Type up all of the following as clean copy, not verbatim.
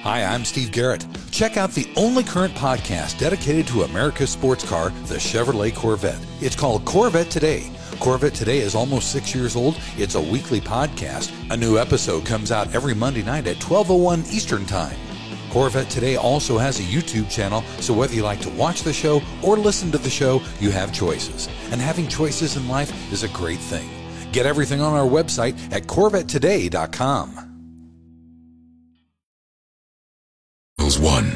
Hi, I'm Steve Garrett. Check out the only current podcast dedicated to America's sports car, the Chevrolet Corvette. It's called Corvette Today. Corvette Today is almost 6 years old. It's a weekly podcast. A new episode comes out every Monday night at 12:01 Eastern Time. Corvette Today also has a YouTube channel, so whether you like to watch the show or listen to the show, you have choices. And having choices in life is a great thing. Get everything on our website at CorvetteToday.com. One.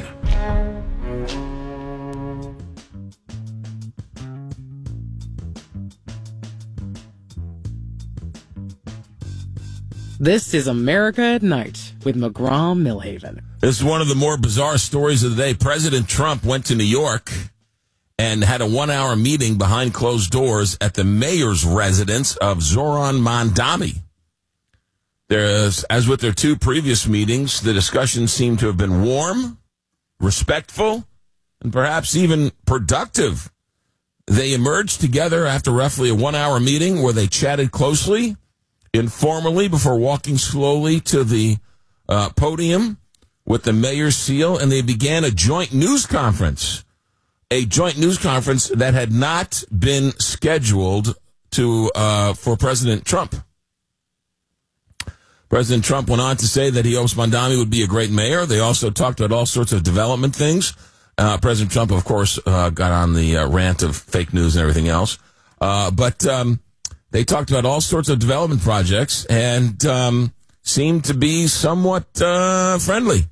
This is America at Night with McGraw-Milhaven. This is one of the more bizarre stories of the day. President Trump went to New York and had a 1-hour meeting behind closed doors at the mayor's residence of Zoran Mandami. As with their two previous meetings, the discussions seem to have been warm, respectful, and perhaps even productive. They emerged together after roughly a 1-hour meeting where they chatted closely, informally, before walking slowly to the podium with the mayor's seal, and they began a joint news conference. A joint news conference that had not been scheduled for President Trump. President Trump went on to say that he hopes Mandami would be a great mayor. They also talked about all sorts of development things. President Trump, of course, got on the rant of fake news and everything else. But they talked about all sorts of development projects and seemed to be somewhat friendly.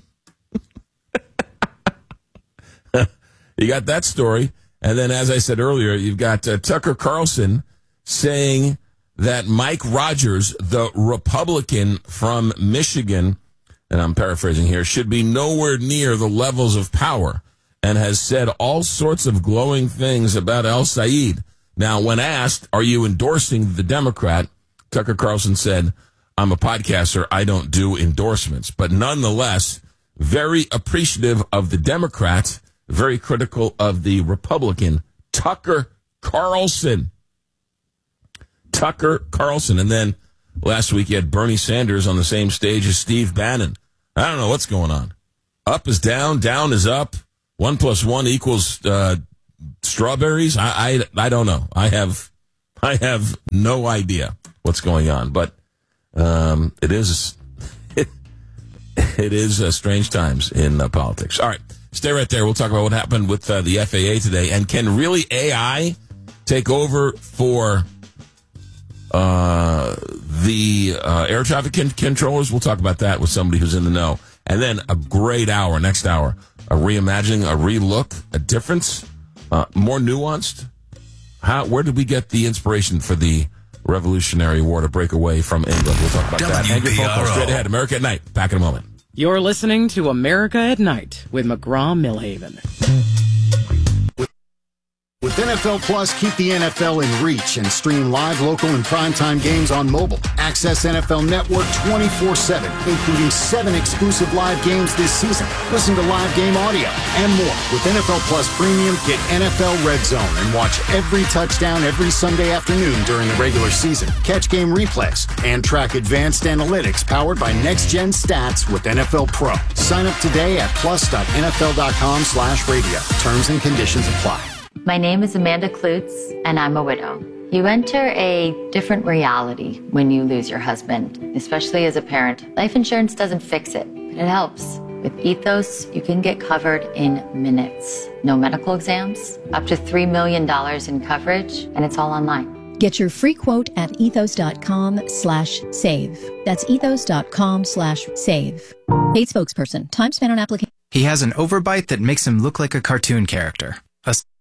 You got that story. And then, as I said earlier, you've got Tucker Carlson saying that Mike Rogers, the Republican from Michigan, and I'm paraphrasing here, should be nowhere near the levels of power, and has said all sorts of glowing things about El-Sayed. Now, when asked, are you endorsing the Democrat, Tucker Carlson said, I'm a podcaster, I don't do endorsements. But nonetheless, very appreciative of the Democrat, very critical of the Republican, Tucker Carlson. Tucker Carlson. And then last week you had Bernie Sanders on the same stage as Steve Bannon. I don't know what's going on. Up is down, down is up. 1 + 1 equals strawberries. I don't know. I have no idea what's going on. But it is strange times in politics. All right, stay right there. We'll talk about what happened with the FAA today. And can really AI take over for the air traffic controllers? We'll talk about that with somebody who's in the know. And then a great hour, next hour, a reimagining, a relook, a difference, more nuanced. Where did we get the inspiration for the Revolutionary War to break away from England? We'll talk about that. And your phone call straight ahead. America at Night. Back in a moment. You're listening to America at Night with McGraw-Milhaven. With NFL Plus, keep the NFL in reach and stream live, local, and primetime games on mobile. Access NFL Network 24/7, including 7 exclusive live games this season. Listen to live game audio and more. With NFL Plus Premium, get NFL Red Zone and watch every touchdown every Sunday afternoon during the regular season. Catch game replays and track advanced analytics powered by Next Gen Stats with NFL Pro. Sign up today at plus.nfl.com/radio. Terms and conditions apply. My name is Amanda Klutz, and I'm a widow. You enter a different reality when you lose your husband, especially as a parent. Life insurance doesn't fix it, but it helps. With Ethos, you can get covered in minutes. No medical exams, up to $3 million in coverage, and it's all online. Get your free quote at ethos.com/save. That's ethos.com/save. Paid spokesperson. Time spent on application. He has an overbite that makes him look like a cartoon character.